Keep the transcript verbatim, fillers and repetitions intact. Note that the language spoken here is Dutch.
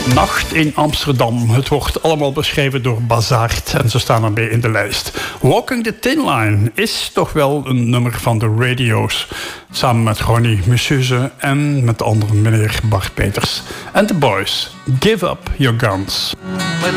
Nacht in Amsterdam. Het wordt allemaal beschreven door Bazaard en ze staan erbij in de lijst. Walking the Thin Line is toch wel een nummer van de radio's. Samen met Ronnie Museuze en met de andere meneer Bart Peters. En The Boys, Give Up Your Guns.